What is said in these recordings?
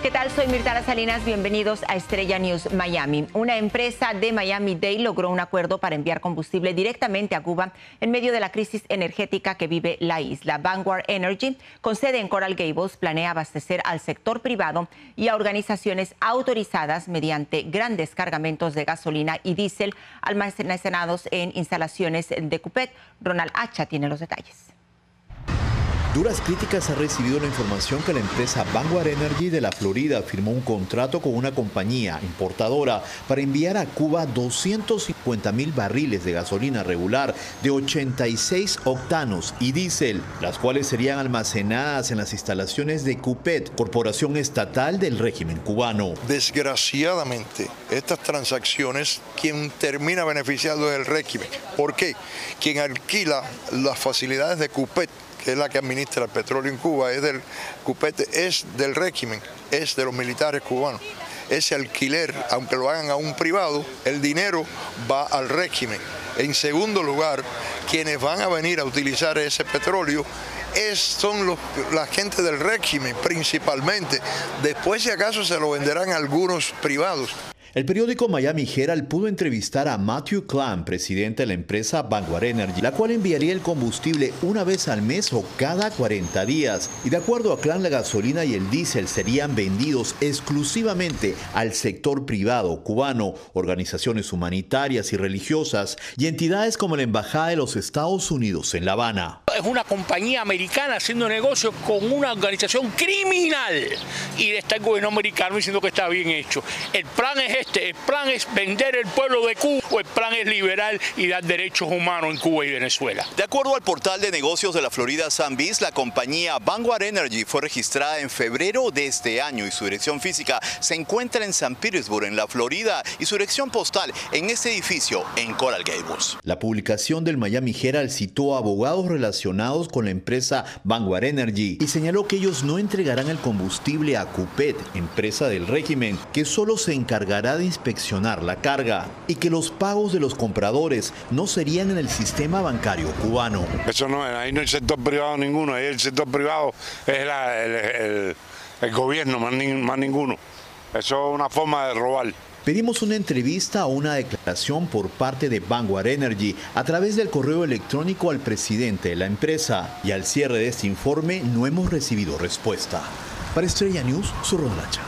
¿Qué tal? Soy Mirtala Salinas. Bienvenidos a Estrella News Miami. Una empresa de Miami-Dade logró un acuerdo para enviar combustible directamente a Cuba en medio de la crisis energética que vive la isla. Vanguard Energy, con sede en Coral Gables, planea abastecer al sector privado y a organizaciones autorizadas mediante grandes cargamentos de gasolina y diésel almacenados en instalaciones de Cupet. Ronald Hacha tiene los detalles. Duras críticas ha recibido la información que la empresa Vanguard Energy de la Florida firmó un contrato con una compañía importadora para enviar a Cuba 250,000 barriles de gasolina regular de 86 octanos y diésel, las cuales serían almacenadas en las instalaciones de Cupet, corporación estatal del régimen cubano. Desgraciadamente, estas transacciones, quien termina beneficiado es el régimen. ¿Por qué? Quien alquila las facilidades de Cupet, que es la que administra el petróleo en Cuba, Cupet es del régimen, es de los militares cubanos. Ese alquiler, aunque lo hagan a un privado, el dinero va al régimen. En segundo lugar, quienes van a venir a utilizar ese petróleo son la gente del régimen principalmente. Después, si acaso, se lo venderán a algunos privados. El periódico Miami Herald pudo entrevistar a Matthew Clam, presidente de la empresa Vanguard Energy, la cual enviaría el combustible una vez al mes o cada 40 días. Y de acuerdo a Clam, la gasolina y el diésel serían vendidos exclusivamente al sector privado cubano, organizaciones humanitarias y religiosas y entidades como la Embajada de los Estados Unidos en La Habana. Es una compañía americana haciendo negocios con una organización criminal y está el gobierno americano diciendo que está bien hecho. El plan es vender el pueblo de Cuba, o el plan es liberar y dar derechos humanos en Cuba y Venezuela. De acuerdo al portal de negocios de la Florida Sunbeam, la compañía Vanguard Energy fue registrada en febrero de este año y su dirección física se encuentra en San Petersburg, en la Florida, y su dirección postal en este edificio en Coral Gables. La publicación del Miami Herald citó a abogados relacionados con la empresa Vanguard Energy y señaló que ellos no entregarán el combustible a Cupet, empresa del régimen, que solo se encargará de inspeccionar la carga, y que los pagos de los compradores no serían en el sistema bancario cubano. Eso no, ahí no hay sector privado ninguno, ahí el sector privado es el gobierno, más ninguno. Eso es una forma de robar. Pedimos una entrevista o una declaración por parte de Vanguard Energy a través del correo electrónico al presidente de la empresa y al cierre de este informe no hemos recibido respuesta. Para Estrella News, soy Ronald Hacha.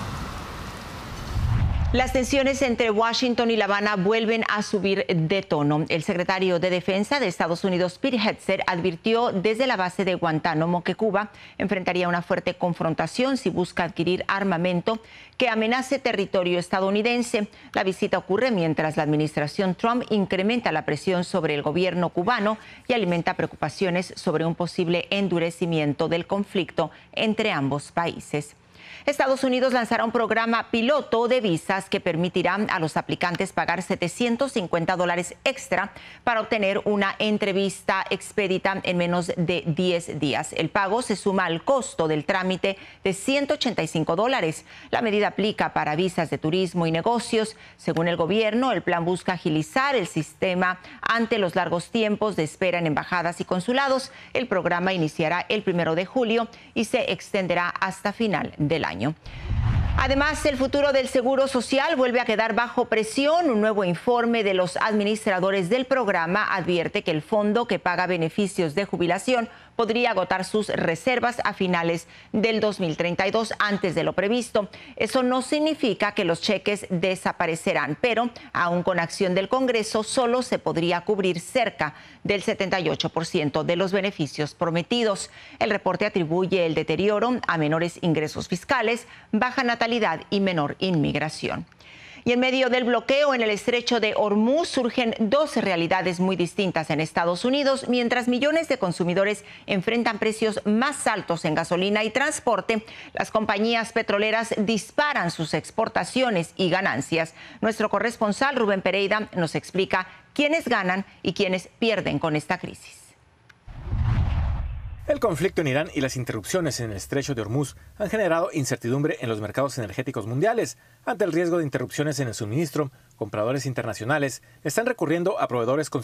Las tensiones entre Washington y La Habana vuelven a subir de tono. El secretario de Defensa de Estados Unidos, Pete Hegseth, advirtió desde la base de Guantánamo que Cuba enfrentaría una fuerte confrontación si busca adquirir armamento que amenace territorio estadounidense. La visita ocurre mientras la administración Trump incrementa la presión sobre el gobierno cubano y alimenta preocupaciones sobre un posible endurecimiento del conflicto entre ambos países. Estados Unidos lanzará un programa piloto de visas que permitirá a los aplicantes pagar $750 extra para obtener una entrevista expedita en menos de 10 días. El pago se suma al costo del trámite de $185. La medida aplica para visas de turismo y negocios. Según el gobierno, el plan busca agilizar el sistema ante los largos tiempos de espera en embajadas y consulados. El programa iniciará el 1 de julio y se extenderá hasta final del año. Además, el futuro del Seguro Social vuelve a quedar bajo presión. Un nuevo informe de los administradores del programa advierte que el fondo que paga beneficios de jubilación podría agotar sus reservas a finales del 2032 antes de lo previsto. Eso no significa que los cheques desaparecerán, pero aún con acción del Congreso solo se podría cubrir cerca del 78% de los beneficios prometidos. El reporte atribuye el deterioro a menores ingresos fiscales, baja natalidad y menor inmigración. Y en medio del bloqueo en el estrecho de Hormuz surgen dos realidades muy distintas en Estados Unidos. Mientras millones de consumidores enfrentan precios más altos en gasolina y transporte, las compañías petroleras disparan sus exportaciones y ganancias. Nuestro corresponsal Rubén Pereira nos explica quiénes ganan y quiénes pierden con esta crisis. El conflicto en Irán y las interrupciones en el estrecho de Hormuz han generado incertidumbre en los mercados energéticos mundiales. Ante el riesgo de interrupciones en el suministro, compradores internacionales están recurriendo a proveedores con